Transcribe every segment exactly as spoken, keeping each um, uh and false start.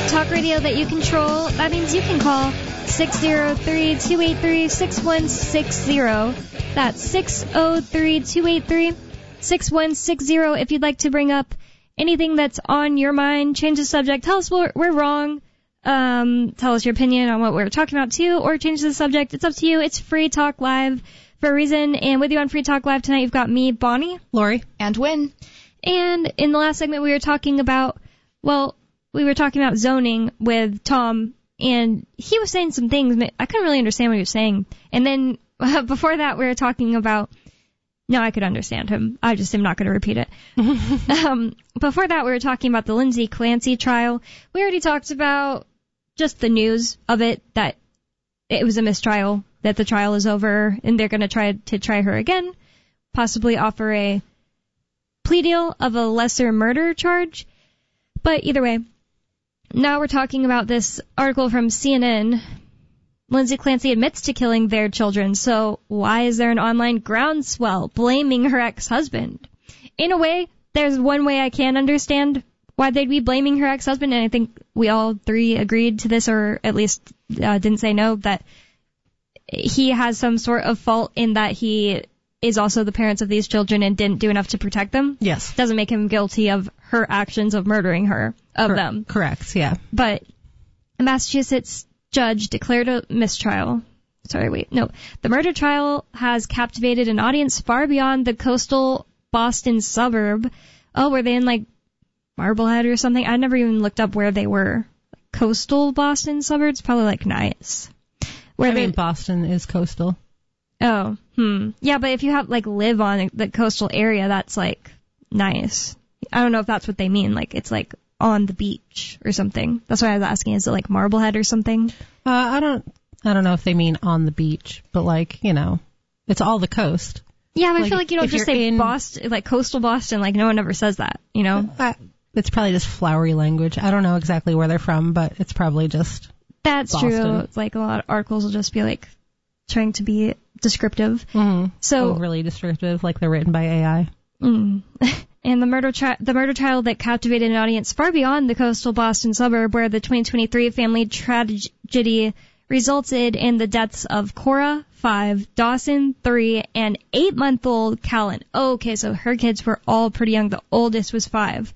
Talk radio that you control. That means you can call six oh three, two eight three, six one six zero. That's six oh three, two eight three, six one six zero if you'd like to bring up anything that's on your mind. Change the subject. Tell us we're, we're wrong. Um, tell us your opinion on what we're talking about too, or change the subject. It's up to you. It's Free Talk Live for a reason. And with you on Free Talk Live tonight, you've got me, Bonnie, Lori, and Wynn. And in the last segment, we were talking about, well, we were talking about zoning with Tom, and he was saying some things. I couldn't really understand what he was saying. And then uh, before that, we were talking about, no, I could understand him. I just am not going to repeat it. um, before that, we were talking about the Lindsay Clancy trial. We already talked about just the news of it, that it was a mistrial, that the trial is over, and they're going to try to try her again, possibly offer a plea deal of a lesser murder charge. But either way, now we're talking about this article from C N N. Lindsay Clancy admits to killing their children, so why is there an online groundswell blaming her ex-husband? In a way, there's one way I can understand why they'd be blaming her ex-husband, and I think we all three agreed to this, or at least uh, didn't say no, that he has some sort of fault in that he is also the parents of these children and didn't do enough to protect them. Yes. Doesn't make him guilty of her actions of murdering her, of Cor- them. Correct, yeah. But a Massachusetts judge declared a mistrial. Sorry, wait, no. The murder trial has captivated an audience far beyond the coastal Boston suburb. Oh, were they in, like, Marblehead or something? I never even looked up where they were. Coastal Boston suburbs? Probably, like, nice. Where I mean, they- Boston is coastal. Oh, hmm. Yeah, but if you have, like, live on the coastal area, that's, like, nice. I don't know if that's what they mean. Like, it's, like, on the beach or something. That's why I was asking. Is it, like, Marblehead or something? Uh, I don't, I don't know if they mean on the beach, but, like, you know, it's all the coast. Yeah, but Like, I feel like you don't if just you're say in- Boston, like, coastal Boston. Like, no one ever says that, you know? Uh, it's probably just flowery language. I don't know exactly where they're from, but it's probably just That's Boston. true. It's like a lot of articles will just be, like, trying to be descriptive. mm-hmm. So, overly descriptive, like they're written by A I. Mm. And the murder tri- the murder trial that captivated an audience far beyond the coastal Boston suburb, where the twenty twenty-three family tragedy resulted in the deaths of Cora, five, Dawson, three, and eight-month-old Callan. Oh, okay, so her kids were all pretty young. The oldest was five.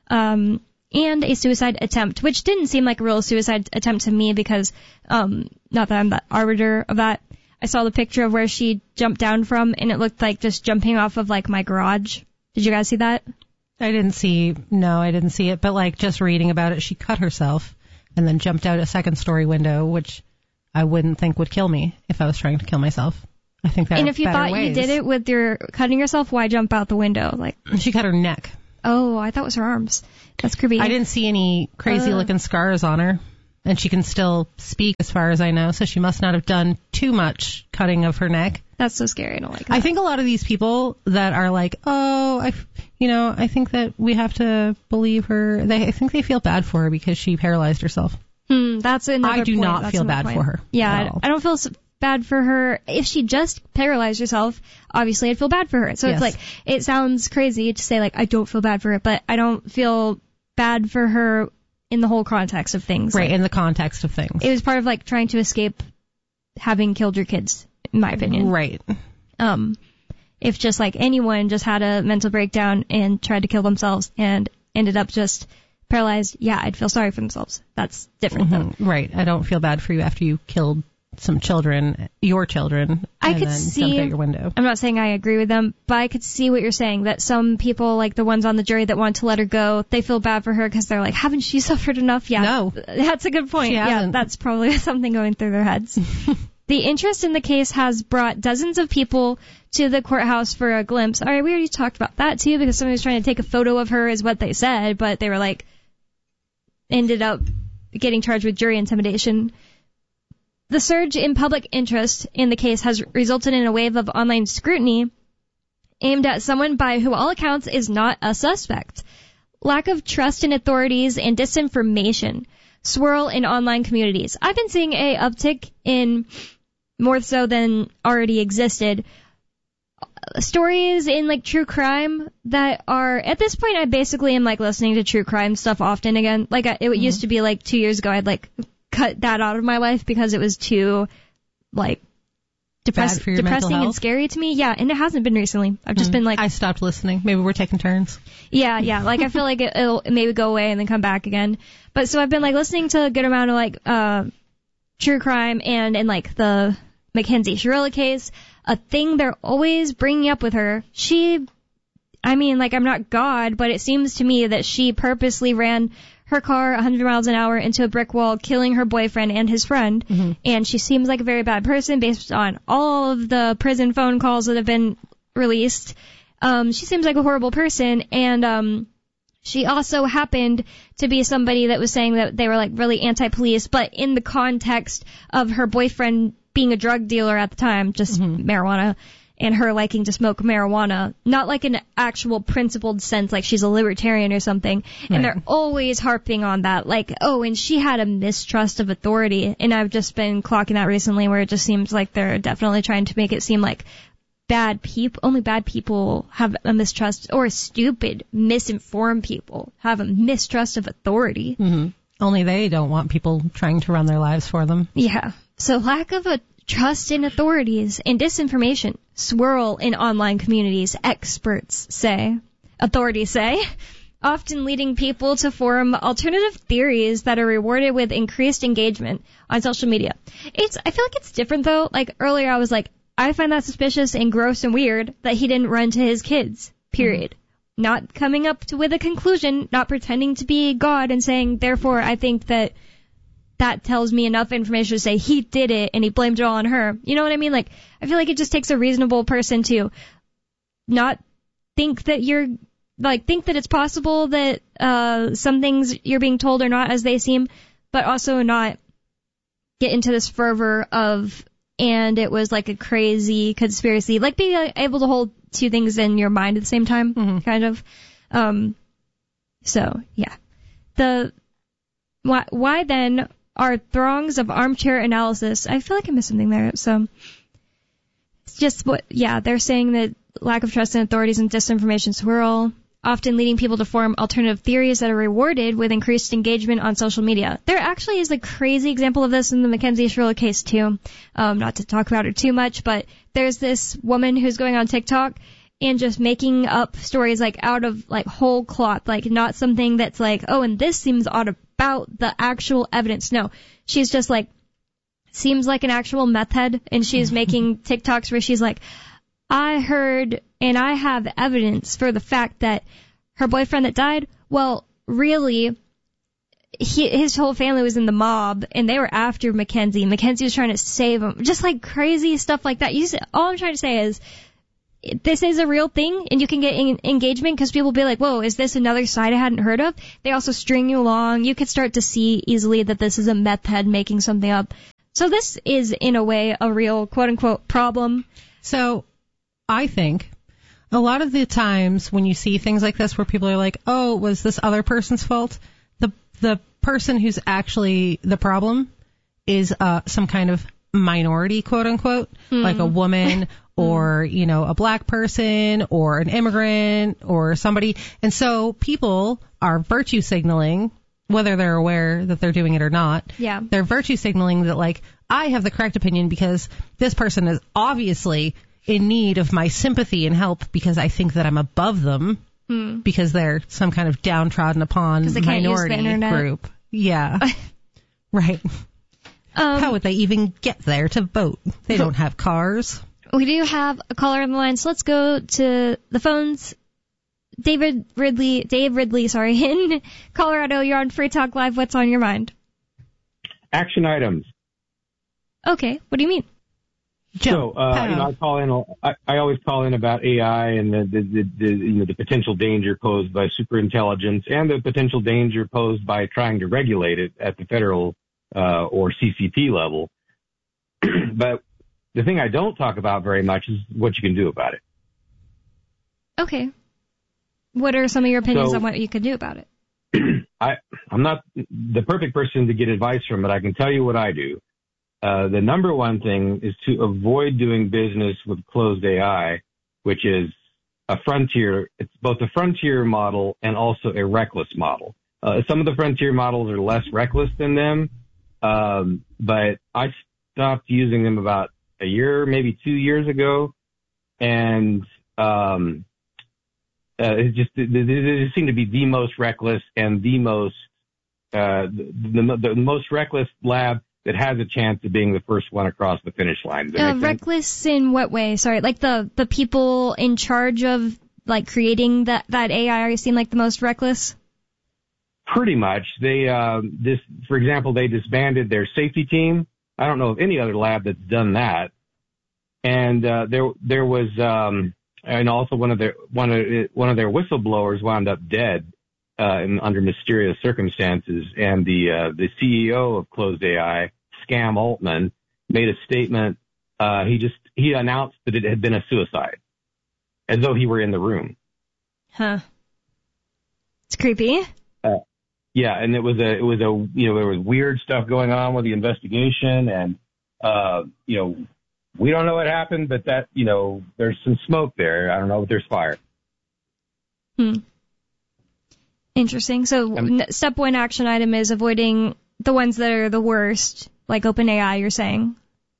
Um, and a suicide attempt, which didn't seem like a real suicide attempt to me because, um, not that I'm the arbiter of that. I saw the picture of where she jumped down from, and it looked like just jumping off of, like, my garage. Did you guys see that? I didn't see, no, I didn't see it, but, like, just reading about it, she cut herself and then jumped out a second-story window, which I wouldn't think would kill me if I was trying to kill myself. I think there And are if you better thought ways. you did it with your cutting yourself, why jump out the window? Like, She cut her neck. oh, I thought it was her arms. That's creepy. I didn't see any crazy-looking scars on her, and she can still speak as far as I know, so she must not have done too much cutting of her neck. That's so scary. I don't like that. I think a lot of these people that are like, oh, I, you know, I think that we have to believe her. They, I think they feel bad for her because she paralyzed herself. Hmm, that's another I do point. not That's feel another bad point. for her Yeah, at I, all. I don't feel s bad for her. If she just paralyzed herself, obviously I'd feel bad for her. So Yes. it's like, it sounds crazy to say, like, I don't feel bad for it, but I don't feel bad for her in the whole context of things. Right, Like, in the context of things. it was part of, like, trying to escape having killed your kids, in my opinion. Right. Um, if just like anyone just had a mental breakdown and tried to kill themselves and ended up just paralyzed, yeah, I'd feel sorry for themselves. That's different though. Mhm. Right. I don't feel bad for you after you killed some children, your children, I and could then see- jumped out your window. I'm not saying I agree with them, but I could see what you're saying, that some people, like the ones on the jury that want to let her go, they feel bad for her because they're like, haven't she suffered enough? Yeah. No. That's a good point. She Yeah, hasn't. that's probably something going through their heads. The interest in the case has brought dozens of people to the courthouse for a glimpse. All right, we already talked about that too, because somebody was trying to take a photo of her is what they said, but they were like, ended up getting charged with jury intimidation. The surge in public interest in the case has resulted in a wave of online scrutiny aimed at someone by who all accounts is not a suspect. Lack of trust in authorities and disinformation swirl in online communities. I've been seeing a uptick in, more so than already existed, stories in like true crime that are at this point I basically am like listening to true crime stuff often again. Like I, it mm-hmm. used to be like two years ago I'd like cut that out of my life because it was too like depress- depressing and scary to me. Yeah, and it hasn't been recently. I've just mm. been like I stopped listening. Maybe we're taking turns. Yeah, yeah. Like I feel like it, it'll maybe go away and then come back again. But so I've been like listening to a good amount of like uh true crime and and like the Mackenzie Shirilla case. A thing they're always bringing up with her, she, I mean, like, I'm not God, but it seems to me that she purposely ran her car one hundred miles an hour into a brick wall, killing her boyfriend and his friend, mm-hmm. and she seems like a very bad person based on all of the prison phone calls that have been released. Um, she seems like a horrible person, and um, she also happened to be somebody that was saying that they were, like, really anti-police, but in the context of her boyfriend being a drug dealer at the time, just mm-hmm. marijuana, and her liking to smoke marijuana, not like an actual principled sense, like she's a libertarian or something. Right. And they're always harping on that, like, oh, and she had a mistrust of authority. And I've just been clocking that recently where it just seems like they're definitely trying to make it seem like bad people, only bad people have a mistrust, or stupid, misinformed people have a mistrust of authority. Mm-hmm. Only they don't want people trying to run their lives for them. Yeah. So lack of a trust in authorities and disinformation swirl in online communities, experts say, authorities say, often leading people to form alternative theories that are rewarded with increased engagement on social media. It's, I feel like it's different though. Like earlier I was like, I find that suspicious and gross and weird that he didn't run to his kids, period. Mm-hmm. Not coming up to, with a conclusion, not pretending to be God and saying, therefore I think that that tells me enough information to say he did it and he blamed it all on her. You know what I mean? Like, I feel like it just takes a reasonable person to not think that you're, like, think that it's possible that uh some things you're being told are not as they seem, but also not get into this fervor of, and it was like a crazy conspiracy. Like, being able to hold two things in your mind at the same time, mm-hmm. kind of. Um, so, yeah. The, why, why then are throngs of armchair analysis. I feel like I missed something there. So it's just what, yeah, they're saying that lack of trust in authorities and disinformation swirl, often leading people to form alternative theories that are rewarded with increased engagement on social media. There actually is a crazy example of this in the Mackenzie Shirilla case too. Um, not to talk about her too much, but there's this woman who's going on TikTok and just making up stories like out of like whole cloth, like not something that's like, oh, and this seems odd about the actual evidence. No, she's just like, seems like an actual meth head, and she's making TikToks where she's like, I heard and I have evidence for the fact that her boyfriend that died, well, really, he, his whole family was in the mob and they were after Mackenzie. Mackenzie was trying to save him. Just like crazy stuff like that. You see, all I'm trying to say is, this is a real thing, and you can get in- engagement because people will be like, whoa, is this another side I hadn't heard of? They also string you along. You could start to see easily that this is a meth head making something up. So this is, in a way, a real quote-unquote problem. So I think a lot of the times when you see things like this where people are like, oh, was this other person's fault? The the person who's actually the problem is uh, some kind of minority, quote-unquote, mm. like a woman or, you know, a black person or an immigrant or somebody. And so people are virtue signaling, whether they're aware that they're doing it or not. Yeah. They're virtue signaling that, like, I have the correct opinion because this person is obviously in need of my sympathy and help because I think that I'm above them mm. because they're some kind of downtrodden upon minority group. Yeah. Right. Um, How would they even get there to vote? They don't have cars. We do have a caller on the line, so let's go to the phones. David Ridley, Dave Ridley, sorry, in Colorado. You're on Free Talk Live. What's on your mind? Action items. Okay, what do you mean? So, uh, you know, I call in. I, I always call in about A I and the, the, the, the, you know, the potential danger posed by superintelligence and the potential danger posed by trying to regulate it at the federal uh, or C C P level. But the thing I don't talk about very much is what you can do about it. Okay. What are some of your opinions so, on what you could do about it? I, I'm not the perfect person to get advice from, but I can tell you what I do. Uh, the number one thing is to avoid doing business with closed A I which is a frontier. It's both a frontier model and also a reckless model. Uh, some of the frontier models are less reckless than them, um, but I stopped using them about a year, maybe two years ago, and um, uh, it just they, they seem to be the most reckless and the most uh, the, the, the most reckless lab that has a chance of being the first one across the finish line. Uh, reckless in what way? Sorry, like the, the people in charge of like creating that, that A I seem like the most reckless? Pretty much. They, uh, this, for example, they disbanded their safety team. I don't know of any other lab that's done that. And, uh, there, there was, um, and also one of their, one of, one of their whistleblowers wound up dead, uh, in, under mysterious circumstances. And the, uh, the C E O of Closed A I, Scam Altman, made a statement. Uh, he just, he announced that it had been a suicide, as though he were in the room. Huh. It's creepy. Uh, yeah, and it was a, it was a, you know, there was weird stuff going on with the investigation, and, uh, you know, we don't know what happened, but that, you know, there's some smoke there. I don't know if there's fire. Hmm. Interesting. So um, step one action item is avoiding the ones that are the worst, like OpenAI, you're saying?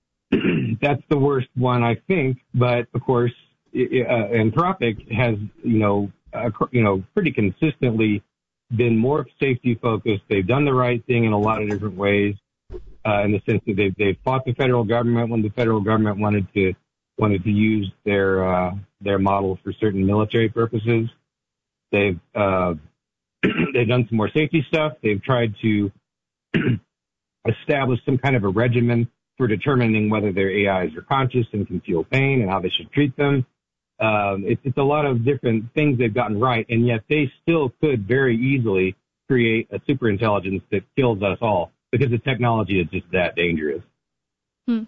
That's the worst one, I think. But, of course, it, uh, Anthropic has, you know, uh, you know, pretty consistently been more safety-focused. They've done the right thing in a lot of different ways, uh, in the sense that they've, they've fought the federal government when the federal government wanted to wanted to use their uh, their model for certain military purposes. They've uh, they've done some more safety stuff. They've tried to establish some kind of a regimen for determining whether their A Is are conscious and can feel pain and how they should treat them. Um, it's, it's a lot of different things they've gotten right, and yet they still could very easily create a superintelligence that kills us all because the technology is just that dangerous. Hmm.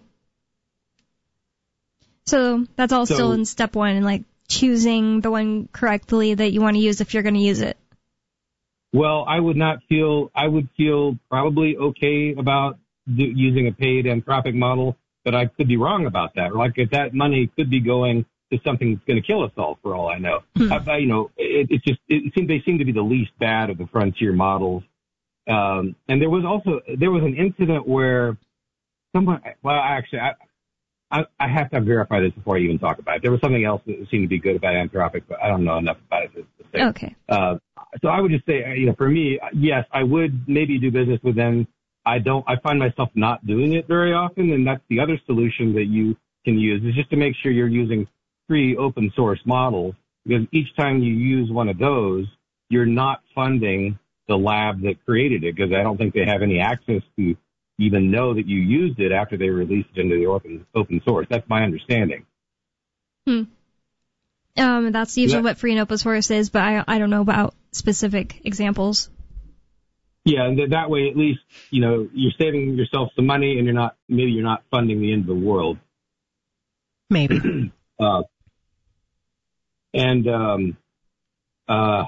So that's all so, still in step one, and like choosing the one correctly that you want to use if you're going to use it. Well, I would not feel, I would feel probably okay about do, using a paid Anthropic model, but I could be wrong about that. Like if that money could be going to something that's going to kill us all, for all I know. Hmm. I, you know, it, it's just, it seems they seem to be the least bad of the frontier models. Um, and there was also, there was an incident where someone, well, actually, I, I, I have to verify this before I even talk about it. There was something else that seemed to be good about Anthropic, but I don't know enough about it to, to say. Okay. Uh, so I would just say, you know, for me, yes, I would maybe do business with them. I don't, I find myself not doing it very often, and that's the other solution that you can use is just to make sure you're using free open source models, because each time you use one of those, you're not funding the lab that created it, because I don't think they have any access to even know that you used it after they released it into the open, open source. That's my understanding. Hmm. Um, that's usually yeah. what free and open source is, but I, I don't know about specific examples. Yeah, and that way at least, you know, you're saving yourself some money, and you're not, maybe you're not funding the end of the world. Maybe. uh, and, um, uh,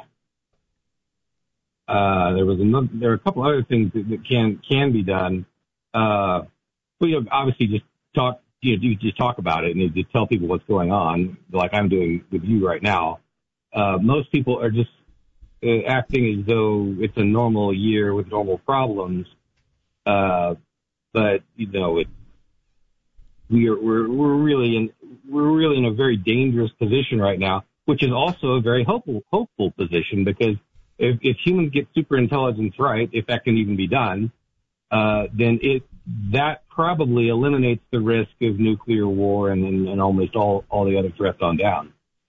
uh, there was another, there are a couple other things that, that can, can be done. Uh, well, you know, obviously just talk, you know, you just talk about it and you just tell people what's going on, like I'm doing with you right now. Uh, most people are just uh, acting as though it's a normal year with normal problems. Uh, but, you know, it, we are, we're, we're really in, we're really in a very dangerous position right now, which is also a very hopeful, hopeful position, because if, if humans get super intelligence right, if that can even be done, uh, then it, that probably eliminates the risk of nuclear war and, and, and almost all, all the other threats on down.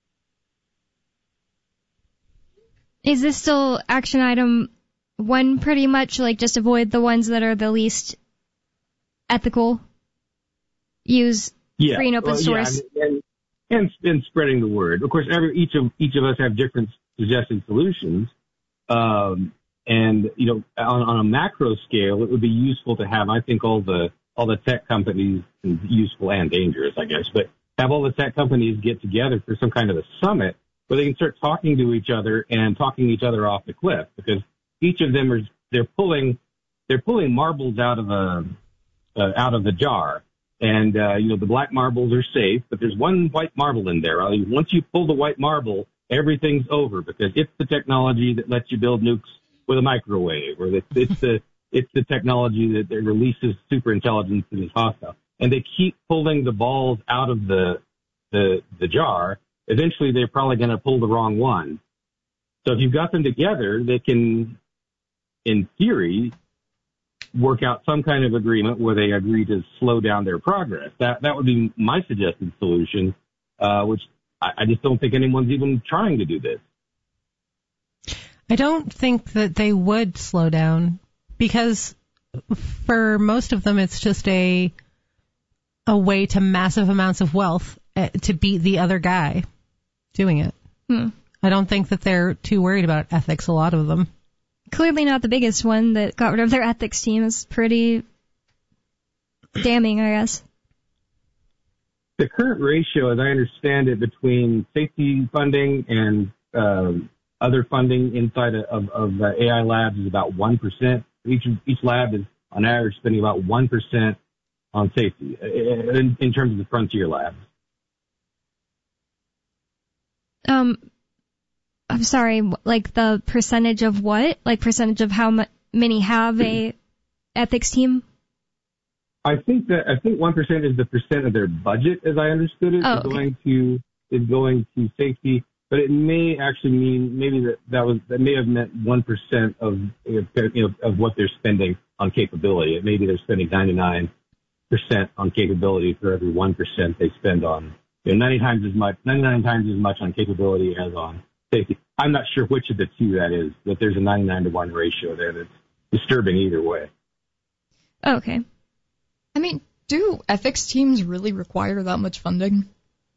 Is this still action item one pretty much, like just avoid the ones that are the least ethical? Use yeah. free and open well, source? Yeah, and, and, and spreading the word. Of course, every, each of, each of us have different suggested solutions. Um, and, you know, on, on a macro scale, it would be useful to have, I think, all the, all the tech companies, useful and dangerous, I guess, but have all the tech companies get together for some kind of a summit where they can start talking to each other and talking each other off the cliff, because each of them are, they're pulling, they're pulling marbles out of a, uh, out of the jar. And, uh, you know, the black marbles are safe, but there's one white marble in there. I mean, once you pull the white marble, everything's over because it's the technology that lets you build nukes with a microwave, or it's, it's the it's the technology that, that releases superintelligence that is hostile. And they keep pulling the balls out of the the, the jar. Eventually, they're probably going to pull the wrong one. So if you've got them together, they can, in theory, work out some kind of agreement where they agree to slow down their progress. That that would be my suggested solution, uh, which I, I just don't think anyone's even trying to do this. I don't think that they would slow down because for most of them it's just a a way to massive amounts of wealth uh, to beat the other guy doing it. Hmm. I don't think that they're too worried about ethics, a lot of them. Clearly not the biggest one that got rid of their ethics team. Is pretty damning, I guess. The current ratio, as I understand it, between safety funding and um, other funding inside of, of uh, A I labs is about one percent. Each each lab is, on average, spending about one percent on safety in, in terms of the frontier labs. Um. I'm sorry, like the percentage of what? Like percentage of how m- many have a ethics team? I think that I think one percent is the percent of their budget, as I understood it, oh, is okay. going to is going to safety. But it may actually mean maybe that that was that may have meant one percent of you know of what they're spending on capability. It maybe they're spending ninety-nine percent on capability for every one percent they spend on you know, ninety times as much ninety-nine times as much on capability as on safety. I'm not sure which of the two that is, but there's a ninety-nine to one ratio there that's disturbing either way. Okay. I mean, do ethics teams really require that much funding?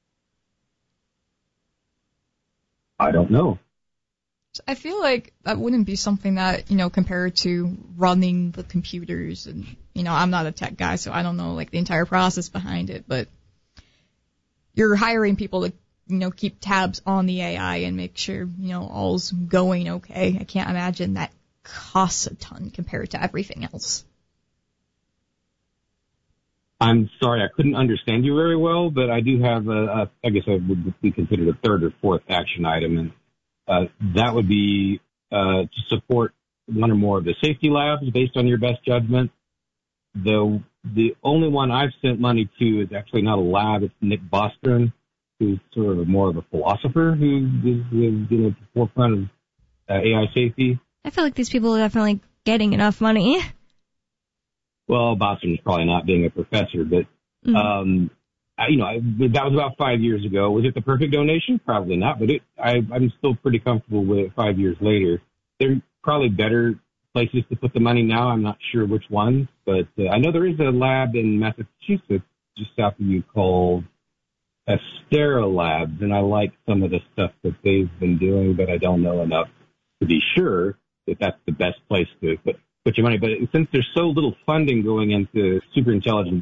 I don't know. I feel like that wouldn't be something that, you know, compared to running the computers and, you know, I'm not a tech guy, so I don't know, like, the entire process behind it, but you're hiring people to, you know, keep tabs on the A I and make sure, you know, all's going okay. I can't imagine that costs a ton compared to everything else. I'm sorry, I couldn't understand you very well, but I do have a, a I guess I would be considered a third or fourth action item, and uh, that would be uh, to support one or more of the safety labs based on your best judgment. The the only one I've sent money to is actually not a lab; it's Nick Bostrom, who's sort of more of a philosopher who is you know, at the forefront of uh, A I safety. I feel like these people are definitely getting enough money. Well, Boston's probably not being a professor, but, mm-hmm. um, I, you know, I, that was about five years ago. Was it the perfect donation? Probably not, but it, I, I'm still pretty comfortable with it five years later. There are probably better places to put the money now. I'm not sure which ones, but uh, I know there is a lab in Massachusetts just south of you called Astera Labs, and I like some of the stuff that they've been doing, but I don't know enough to be sure that that's the best place to put put your money. But since there's so little funding going into superintelligence